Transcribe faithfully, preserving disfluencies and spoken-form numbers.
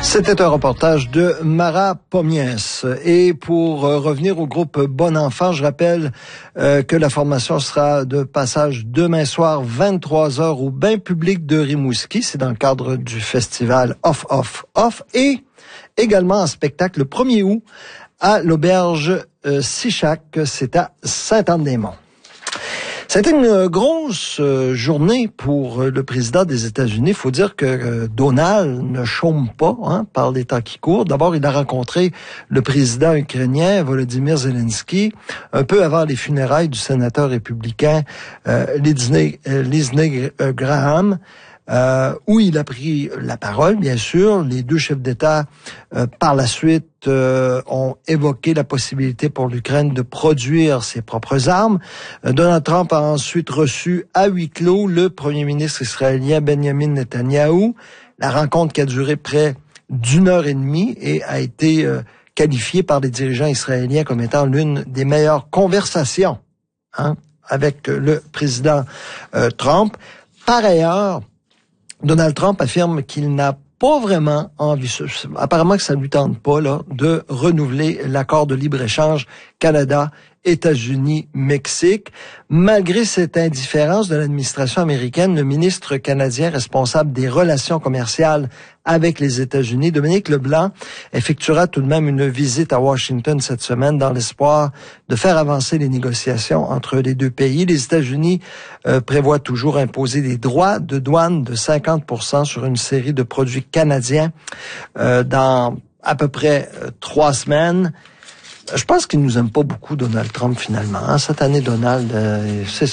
C'était un reportage de Mara Pomiès. Et pour revenir au groupe Bon Enfant, je rappelle euh, que la formation sera de passage demain soir, vingt-trois heures, au bain public de Rimouski. C'est dans le cadre du festival Off, Off, Off. Et également en spectacle le premier août à l'auberge euh, Sichac. C'est à Sainte-Anne-des-Monts. C'était une grosse journée pour le président des États-Unis. Il faut dire que Donald ne chôme pas hein, par les temps qui courent. D'abord, il a rencontré le président ukrainien Volodymyr Zelensky un peu avant les funérailles du sénateur républicain euh, Lindsey euh, Graham. Euh, où il a pris la parole, bien sûr. Les deux chefs d'État, euh, par la suite, euh, ont évoqué la possibilité pour l'Ukraine de produire ses propres armes. Euh, Donald Trump a ensuite reçu à huis clos le premier ministre israélien Benjamin Netanyahou. La rencontre qui a duré près d'une heure et demie et a été euh, qualifiée par les dirigeants israéliens comme étant l'une des meilleures conversations hein, avec le président euh, Trump. Par ailleurs, Donald Trump affirme qu'il n'a pas vraiment envie, apparemment que ça ne lui tente pas, là, de renouveler l'accord de libre-échange Canada, États-Unis, Mexique. Malgré cette indifférence de l'administration américaine, le ministre canadien responsable des relations commerciales avec les États-Unis, Dominique Leblanc, effectuera tout de même une visite à Washington cette semaine dans l'espoir de faire avancer les négociations entre les deux pays. Les États-Unis euh, prévoient toujours imposer des droits de douane de cinquante pour cent sur une série de produits canadiens euh, dans à peu près euh, trois semaines. Je pense qu'il nous aime pas beaucoup, Donald Trump, finalement. Hein. Cette année, Donald, euh, c'est